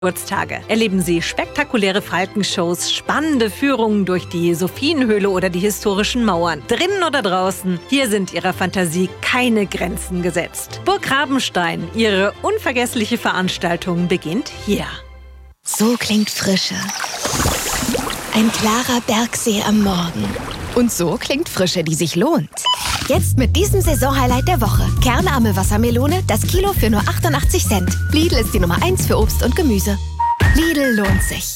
Geburtstage. Erleben Sie spektakuläre Falkenshows, spannende Führungen durch die Sophienhöhle oder die historischen Mauern. Drinnen oder draußen, hier sind Ihrer Fantasie keine Grenzen gesetzt. Burg Rabenstein, Ihre unvergessliche Veranstaltung beginnt hier. So klingt Frische. Ein klarer Bergsee am Morgen. Und so klingt Frische, die sich lohnt. Jetzt mit diesem Saisonhighlight der Woche. Kernarme Wassermelone, das Kilo für nur 88 Cent. Lidl ist die Nummer 1 für Obst und Gemüse. Lidl lohnt sich.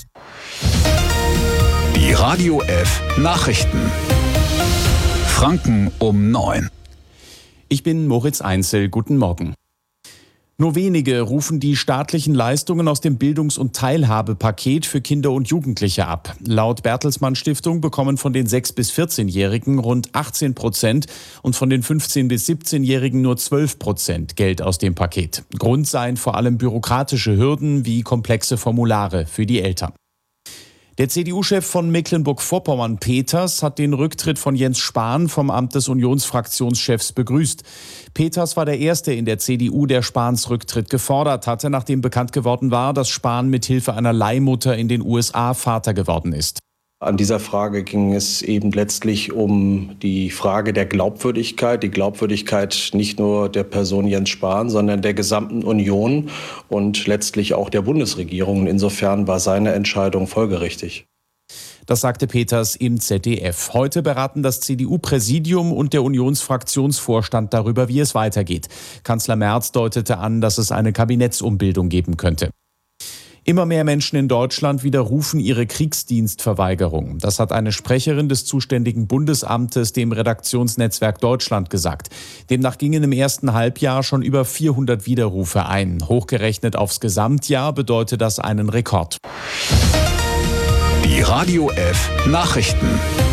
Die Radio F Nachrichten. Franken um 9. Ich bin Moritz Einzel. Guten Morgen. Nur wenige rufen die staatlichen Leistungen aus dem Bildungs- und Teilhabepaket für Kinder und Jugendliche ab. Laut Bertelsmann Stiftung bekommen von den 6- bis 14-Jährigen rund 18% und von den 15- bis 17-Jährigen nur 12% Geld aus dem Paket. Grund seien vor allem bürokratische Hürden wie komplexe Formulare für die Eltern. Der CDU-Chef von Mecklenburg-Vorpommern, Peters, hat den Rücktritt von Jens Spahn vom Amt des Unionsfraktionschefs begrüßt. Peters war der Erste in der CDU, der Spahns Rücktritt gefordert hatte, nachdem bekannt geworden war, dass Spahn mithilfe einer Leihmutter in den USA Vater geworden ist. An dieser Frage ging es eben letztlich um die Frage der Glaubwürdigkeit. Die Glaubwürdigkeit nicht nur der Person Jens Spahn, sondern der gesamten Union und letztlich auch der Bundesregierung. Insofern war seine Entscheidung folgerichtig. Das sagte Peters im ZDF. Heute beraten das CDU-Präsidium und der Unionsfraktionsvorstand darüber, wie es weitergeht. Kanzler Merz deutete an, dass es eine Kabinettsumbildung geben könnte. Immer mehr Menschen in Deutschland widerrufen ihre Kriegsdienstverweigerung. Das hat eine Sprecherin des zuständigen Bundesamtes dem Redaktionsnetzwerk Deutschland gesagt. Demnach gingen im ersten Halbjahr schon über 400 Widerrufe ein. Hochgerechnet aufs Gesamtjahr bedeutet das einen Rekord. Die Radio F Nachrichten.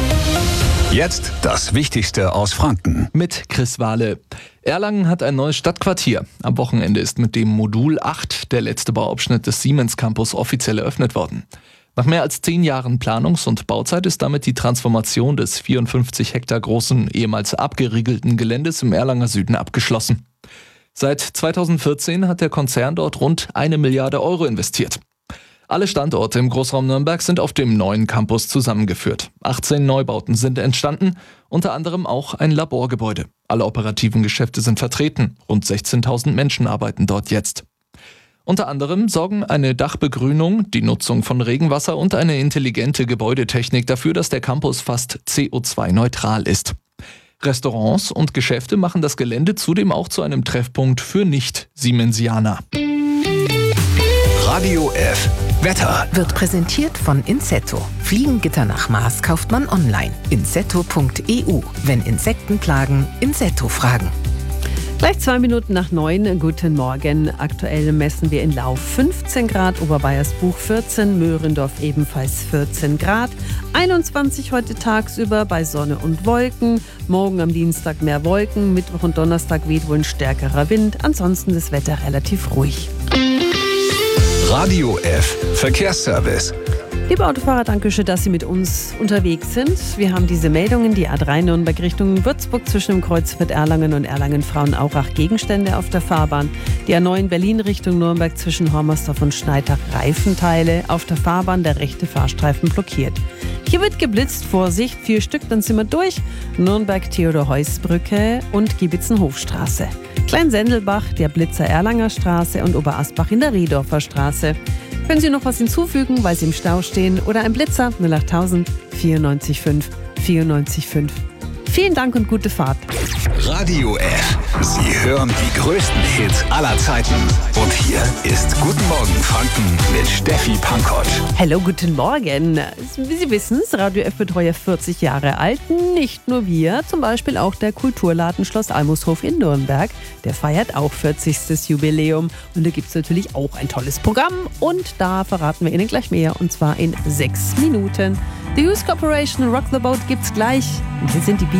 Jetzt das Wichtigste aus Franken. Mit Chris Wahle. Erlangen hat ein neues Stadtquartier. Am Wochenende ist mit dem Modul 8 der letzte Bauabschnitt des Siemens Campus offiziell eröffnet worden. Nach mehr als 10 Jahren Planungs- und Bauzeit ist damit die Transformation des 54 Hektar großen, ehemals abgeriegelten Geländes im Erlanger Süden abgeschlossen. Seit 2014 hat der Konzern dort rund 1 Milliarde Euro investiert. Alle Standorte im Großraum Nürnberg sind auf dem neuen Campus zusammengeführt. 18 Neubauten sind entstanden, unter anderem auch ein Laborgebäude. Alle operativen Geschäfte sind vertreten. Rund 16.000 Menschen arbeiten dort jetzt. Unter anderem sorgen eine Dachbegrünung, die Nutzung von Regenwasser und eine intelligente Gebäudetechnik dafür, dass der Campus fast CO2-neutral ist. Restaurants und Geschäfte machen das Gelände zudem auch zu einem Treffpunkt für Nicht-Siemensianer. Radio F Wetter wird präsentiert von Insetto. Fliegengitter nach Maß kauft man online. Insetto.eu. Wenn Insekten plagen, Insetto fragen. Gleich 2 Minuten nach 9. Guten Morgen. Aktuell messen wir in Lauf 15 Grad, Oberbaiersbuch 14, Möhrendorf ebenfalls 14 Grad. 21 heute tagsüber bei Sonne und Wolken. Morgen am Dienstag mehr Wolken. Mittwoch und Donnerstag weht wohl ein stärkerer Wind. Ansonsten das Wetter relativ ruhig. Radio F Verkehrsservice. Liebe Autofahrer, danke schön, dass Sie mit uns unterwegs sind. Wir haben diese Meldungen, die A3 Nürnberg Richtung Würzburg zwischen dem Kreuzviertel Erlangen und Erlangen-Frauenaurach Gegenstände auf der Fahrbahn. Die A9 Berlin Richtung Nürnberg zwischen Hormersdorf und Schneitach Reifenteile auf der Fahrbahn, der rechte Fahrstreifen blockiert. Hier wird geblitzt, Vorsicht, 4 Stück, dann sind wir durch. Nürnberg-Theodor-Heuss-Brücke und Giebitzenhofstraße. Klein-Sendelbach, der Blitzer Erlanger Straße und Oberasbach in der Riedorfer Straße. Können Sie noch was hinzufügen, weil Sie im Stau stehen? Oder ein Blitzer 08000 94 94 5. Vielen Dank und gute Fahrt. Radio F. Sie hören die größten Hits aller Zeiten. Und hier ist Guten Morgen Franken mit Steffi Pankott. Hallo, guten Morgen. Wie Sie wissen, ist Radio F wird heuer 40 Jahre alt. Nicht nur wir, zum Beispiel auch der Kulturladen Schloss Almushof in Nürnberg. Der feiert auch 40. Jubiläum. Und da gibt es natürlich auch ein tolles Programm. Und da verraten wir Ihnen gleich mehr. Und zwar in 6 Minuten. The Youth Corporation Rock the Boat gibt's gleich. Und hier sind die